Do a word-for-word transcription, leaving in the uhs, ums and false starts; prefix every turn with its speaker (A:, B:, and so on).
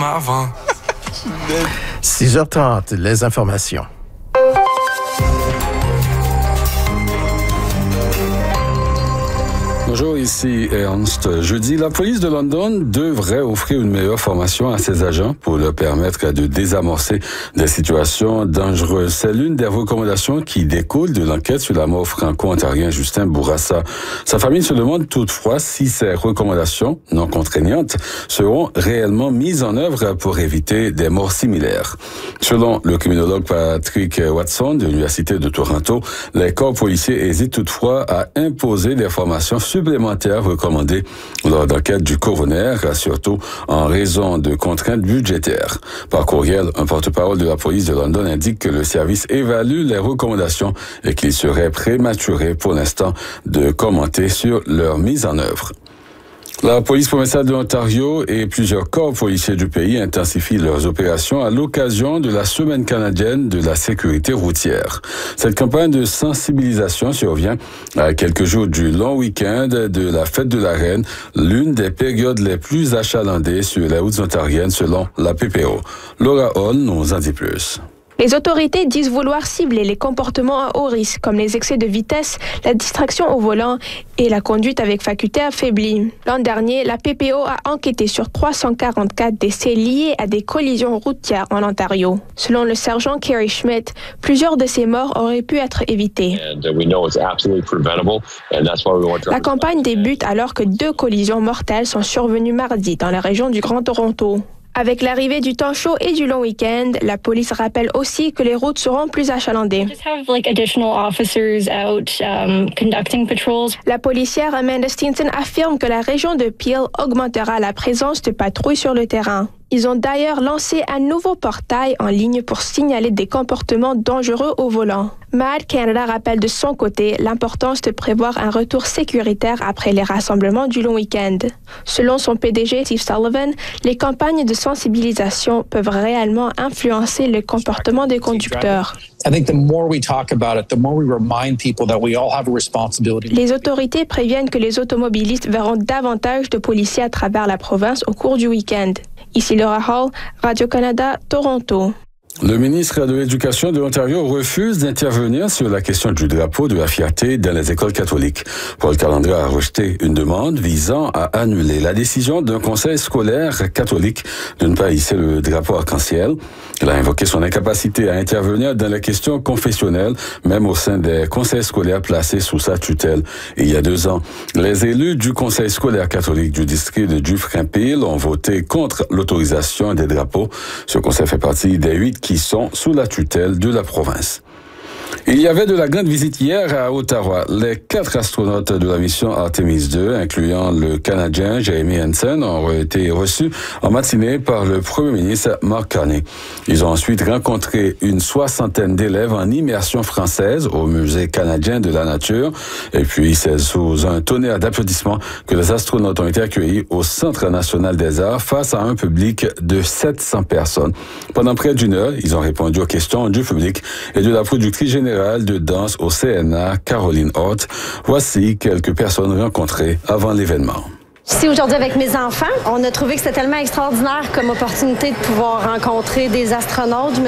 A: avant.
B: six heures trente, les informations.
C: Bonjour, ici Ernst. Jeudi, la police de London devrait offrir une meilleure formation à ses agents pour leur permettre de désamorcer des situations dangereuses. C'est l'une des recommandations qui découle de l'enquête sur la mort franco-ontarien Justin Bourassa. Sa famille se demande toutefois si ces recommandations non contraignantes seront réellement mises en œuvre pour éviter des morts similaires. Selon le criminologue Patrick Watson de l'Université de Toronto, les corps policiers hésitent toutefois à imposer des formations supplémentaires recommandées lors d'enquête du coroner, surtout en raison de contraintes budgétaires. Par courriel, un porte-parole de la police de London indique que le service évalue les recommandations et qu'il serait prématuré pour l'instant de commenter sur leur mise en œuvre. La police provinciale de l'Ontario et plusieurs corps policiers du pays intensifient leurs opérations à l'occasion de la Semaine canadienne de la sécurité routière. Cette campagne de sensibilisation survient à quelques jours du long week-end de la Fête de la Reine, l'une des périodes les plus achalandées sur les routes ontariennes selon la P P O. Laura Hall nous en dit plus.
D: Les autorités disent vouloir cibler les comportements à haut risque, comme les excès de vitesse, la distraction au volant et la conduite avec faculté affaiblie. L'an dernier, la P P O a enquêté sur trois cent quarante-quatre décès liés à des collisions routières en Ontario. Selon le sergent Kerry Schmidt, plusieurs de ces morts auraient pu être évitées. La campagne débute alors que deux collisions mortelles sont survenues mardi dans la région du Grand Toronto. Avec l'arrivée du temps chaud et du long week-end, la police rappelle aussi que les routes seront plus achalandées. La policière Amanda Stinson affirme que la région de Peel augmentera la présence de patrouilles sur le terrain. Ils ont d'ailleurs lancé un nouveau portail en ligne pour signaler des comportements dangereux au volant. Mad Canada rappelle de son côté l'importance de prévoir un retour sécuritaire après les rassemblements du long week-end. Selon son P D G Steve Sullivan, les campagnes de sensibilisation peuvent réellement influencer le comportement des conducteurs. Les autorités préviennent que les automobilistes verront davantage de policiers à travers la province au cours du week-end. Ici Laura Hall, Radio-Canada, Toronto.
C: Le ministre de l'Éducation de l'Ontario refuse d'intervenir sur la question du drapeau de la fierté dans les écoles catholiques. Paul Calandra a rejeté une demande visant à annuler la décision d'un conseil scolaire catholique de ne pas hisser le drapeau arc-en-ciel. Il a invoqué son incapacité à intervenir dans les questions confessionnelles, même au sein des conseils scolaires placés sous sa tutelle. Et il y a deux ans, les élus du conseil scolaire catholique du district de Dufresne-Peel ont voté contre l'autorisation des drapeaux. Ce conseil fait partie des huit qui sont sous la tutelle de la province. Il y avait de la grande visite hier à Ottawa. Les quatre astronautes de la mission Artemis deux, incluant le Canadien Jeremy Hansen, ont été reçus en matinée par le Premier ministre Mark Carney. Ils ont ensuite rencontré une soixantaine d'élèves en immersion française au Musée canadien de la nature. Et puis, c'est sous un tonnerre d'applaudissements que les astronautes ont été accueillis au Centre national des arts face à un public de sept cents personnes. Pendant près d'une heure, ils ont répondu aux questions du public et de la productrice générale de danse au C N A, Caroline Hort. Voici quelques personnes rencontrées avant l'événement.
E: Ici aujourd'hui avec mes enfants, on a trouvé que c'était tellement extraordinaire comme opportunité de pouvoir rencontrer des astronautes.